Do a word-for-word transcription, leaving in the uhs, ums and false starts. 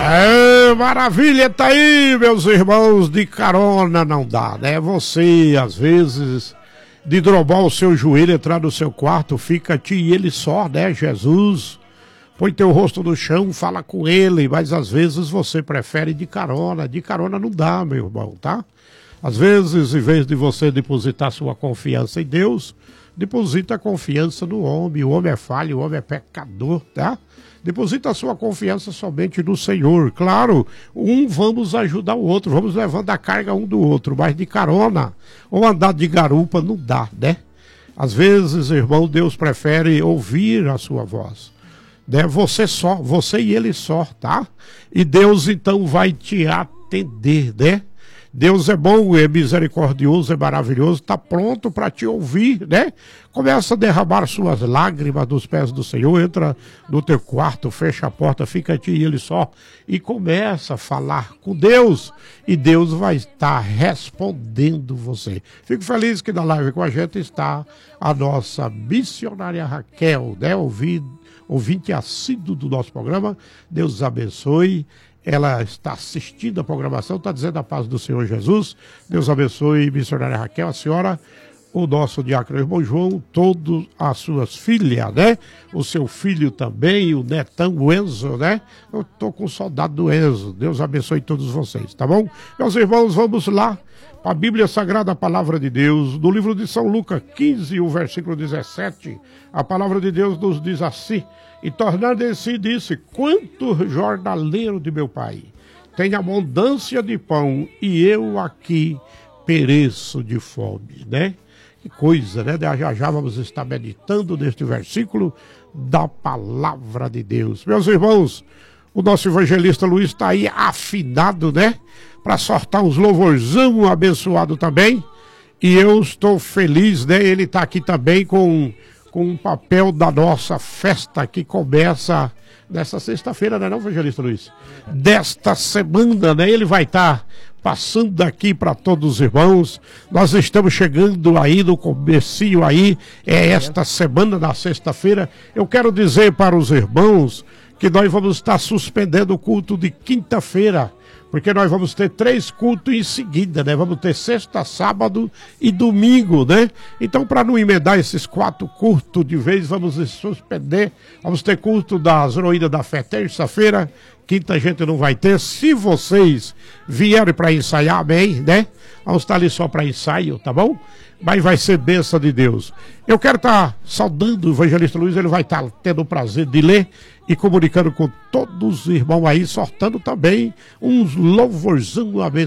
É, maravilha, tá aí, meus irmãos, de carona não dá, né? Você, às vezes, de drobar o seu joelho, entrar no seu quarto, fica ti e ele só, né? Jesus, põe teu rosto no chão, fala com ele, mas às vezes você prefere de carona. De carona não dá, meu irmão, tá? Às vezes, em vez de você depositar sua confiança em Deus, deposita a confiança no homem. O homem é falho, o homem é pecador, tá? Deposita a sua confiança somente no Senhor. Claro, um vamos ajudar o outro, vamos levando a carga um do outro, mas de carona ou andar de garupa não dá, né? Às vezes, irmão, Deus prefere ouvir a sua voz, né? Você só, você e ele só, tá? E Deus então vai te atender, né? Deus é bom, é misericordioso, é maravilhoso, está pronto para te ouvir, né? Começa a derramar suas lágrimas dos pés do Senhor, entra no teu quarto, fecha a porta, fica ti e ele só, e começa a falar com Deus, e Deus vai estar respondendo você. Fico feliz que na live com a gente está a nossa missionária Raquel, né? Ouvinte, ouvinte assíduo do nosso programa, Deus abençoe. Ela está assistindo a programação, está dizendo a paz do Senhor Jesus. Deus abençoe, missionária Raquel, a senhora, o nosso diácono irmão João, todas as suas filhas, né? O seu filho também, o netão, o Enzo, né? Eu estou com saudade do Enzo. Deus abençoe todos vocês, tá bom? Meus irmãos, vamos lá para a Bíblia Sagrada, a Palavra de Deus, no livro de São Lucas quinze, o versículo dezessete. A Palavra de Deus nos diz assim: e tornando-se disse, quanto jornaleiro de meu pai tem abundância de pão e eu aqui pereço de fome, né? Que coisa, né? Já já vamos estar meditando neste versículo da Palavra de Deus. Meus irmãos, o nosso evangelista Luiz está aí afinado, né? Para soltar uns louvorzão abençoado também. E eu estou feliz, né? Ele está aqui também com... com o papel da nossa festa que começa nessa sexta-feira, não é não, evangelista Luiz? Desta semana, né? Ele vai estar passando aqui para todos os irmãos. Nós estamos chegando aí no comecinho aí, é esta semana, na sexta-feira. Eu quero dizer para os irmãos que nós vamos estar suspendendo o culto de quinta-feira, porque nós vamos ter três cultos em seguida, né? Vamos ter sexta, sábado e domingo, né? Então, para não emendar esses quatro cultos de vez, vamos suspender. Vamos ter culto das heroínas da fé terça-feira, quinta a gente não vai ter. Se vocês vierem para ensaiar, amém, né? Vamos estar ali só para ensaio, tá bom? Mas vai ser bênção de Deus. Eu quero estar saudando o evangelista Luiz, ele vai estar tendo o prazer de ler e comunicando com todos os irmãos aí, sortando também uns louvorzão abençoados.